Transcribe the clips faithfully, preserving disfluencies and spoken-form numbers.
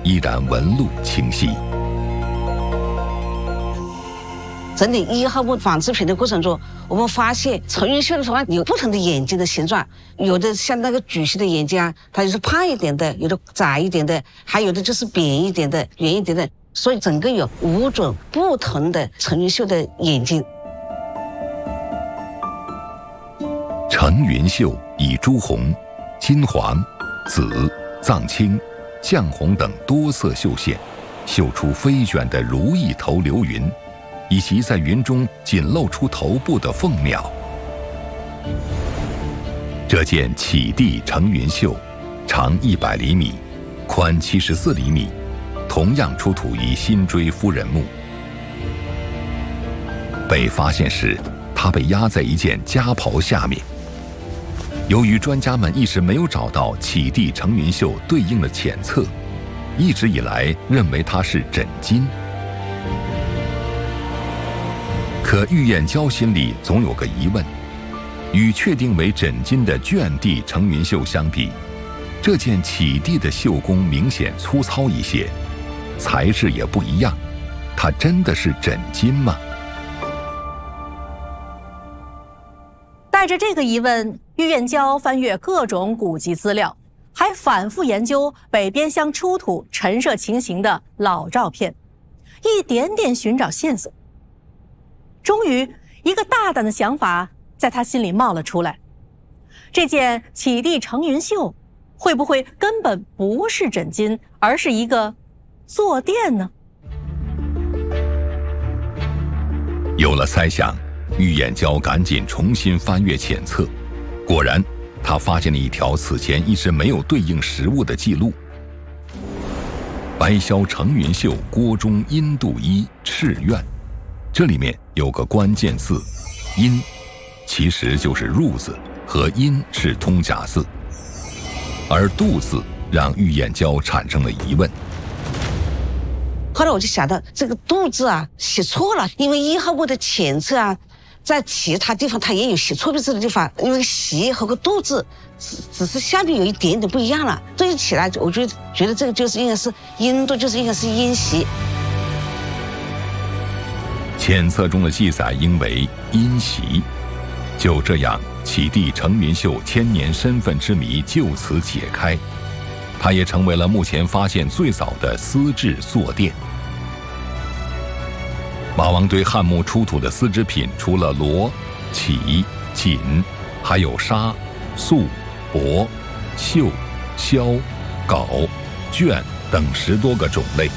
依然纹路清晰。 整理一号墓仿制品的过程中，我们发现程云秀的图案有不同的眼睛的形状，有的像那个矩形的眼睛啊，它就是胖一点的，有的窄一点的，还有的就是扁一点的、圆一点的，所以整个有五种不同的程云秀的眼睛。 程云秀以朱红、金黄、紫、藏青、绛红等多色绣线，绣出飞卷的如意头流云，以及在云中仅露出头部的凤鸟。这件启地程云秀，长一百厘米，宽七十四厘米，同样出土于辛追夫人墓。被发现时，它被压在一件夹袍下面。由于专家们一直没有找到启地程云秀对应的浅册，一直以来认为它是枕巾。可郁彦娇心里总有个疑问，与确定为枕巾的卷地程云秀相比，这件启地的绣工明显粗糙一些，材质也不一样，它真的是枕巾吗？ 带着这个疑问，郁彦娇翻阅各种古籍资料，还反复研究北边乡出土陈设情形的老照片，一点点寻找线索。终于，一个大胆的想法在他心里冒了出来：这件启地程云秀会不会根本不是枕巾，而是一个坐垫呢？ 有了猜想，郁彦娇赶紧重新翻阅浅册，果然，他发现了一条此前一直没有对应实物的记录：白霄程云秀郭中阴度一赤院。这里面有个关键字“阴”，其实就是“入”字，和“阴”是通假字，而“度”字让郁彦娇产生了疑问。 后来我就想到，这个“度”字啊写错了，因为一号墓的浅册啊，在其他地方它也有写错别字的地方，因为“习”和个“度”字只只是下面有一点点不一样了，对起来我就觉得这个就是应该是“阴度”，就是应该是“阴习”。 浅册中的记载应为阴习，就这样，启地程云秀千年身份之谜就此解开，它也成为了目前发现最早的丝质坐垫。马王堆汉墓出土的丝织品，除了罗、绮、锦，还有纱、素、帛、绣、绡、缟、绢等十多个种类。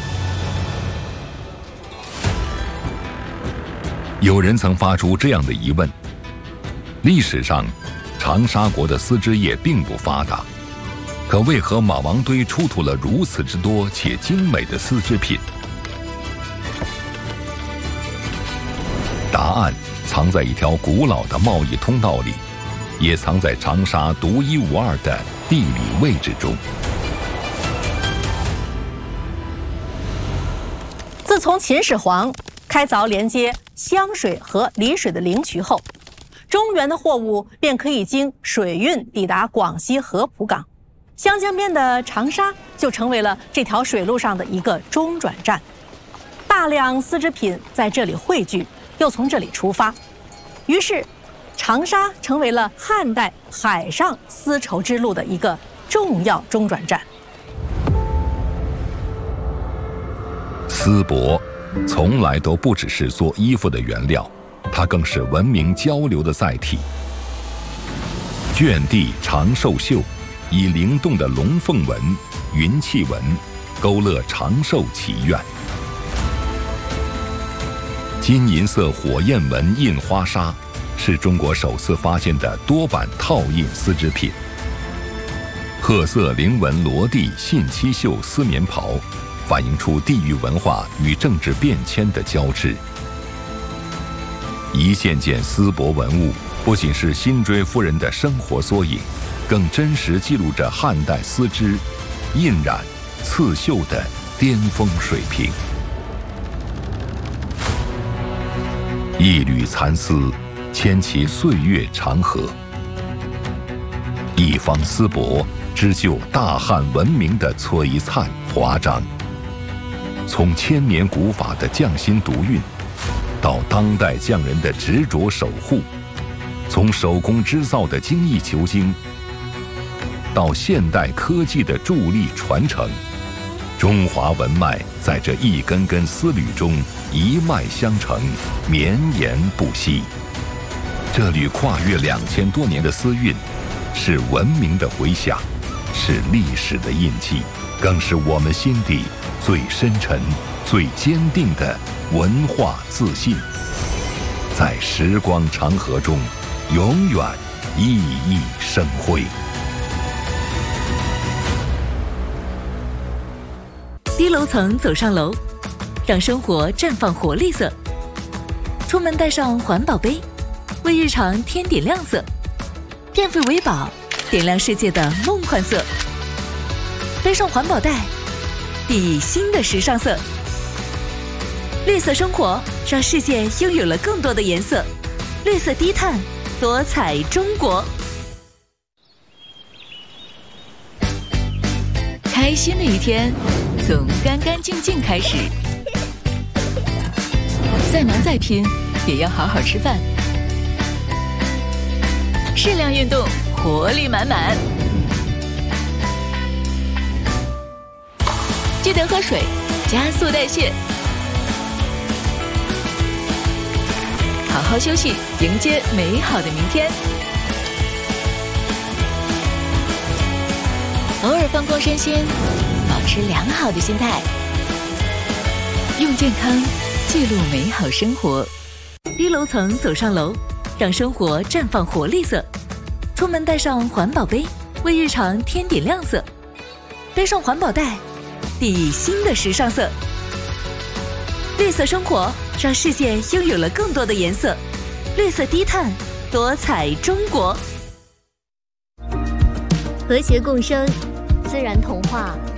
有人曾发出这样的疑问：历史上，长沙国的丝织业并不发达，可为何马王堆出土了如此之多且精美的丝织品？答案藏在一条古老的贸易通道里，也藏在长沙独一无二的地理位置中。 自从秦始皇开凿连接湘水和丽水的灵渠后，中原的货物便可以经水运抵达广西合浦港，湘江边的长沙就成为了这条水路上的一个中转站。大量丝织品在这里汇聚，又从这里出发，于是长沙成为了汉代海上丝绸之路的一个重要中转站。 丝帛从来都不只是做衣服的原料，它更是文明交流的载体。卷地长寿绣以灵动的龙凤纹、云气纹勾勒长寿祈愿。金银色火焰纹印花纱是中国首次发现的多版套印丝织品。褐色菱纹罗地信七绣丝棉袍反映出地域文化与政治变迁的交织。一件件丝帛文物不仅是辛追夫人的生活缩影，更真实记录着汉代丝织、印染、刺绣的巅峰水平。一缕蚕丝牵起岁月长河，一方丝帛织就大汉文明的璀璨华章。从千年古法的匠心独运，到当代匠人的执着守护，从手工织造的精益求精，到现代科技的助力传承，中华文脉在这一根根丝缕中一脉相承，绵延不息。这缕跨越两千多年的丝韵，是文明的回响，是历史的印记，更是我们心底最深沉、最坚定的文化自信，在时光长河中永远熠熠生辉。 低楼层走上楼，让生活绽放活力色。出门带上环保杯，为日常添点亮色。变废为宝，点亮世界的梦幻色。背上环保袋，熠熠新的时尚色。绿色生活，让世界拥有了更多的颜色。绿色低碳，多彩中国。开心的一天，从干干净净开始。再忙再拼，也要好好吃饭。适量运动，活力满满。记得喝水，加速代谢。好好休息，迎接美好的明天。偶尔放空身心，保持良好的心态，用健康记录美好生活。低楼层走上楼，让生活绽放活力色。出门带上环保杯，为日常添点亮色。背上环保袋，熠熠新的时尚色。绿色生活，让世界拥有了更多的颜色。绿色低碳，多彩中国。 和谐共生，自然童话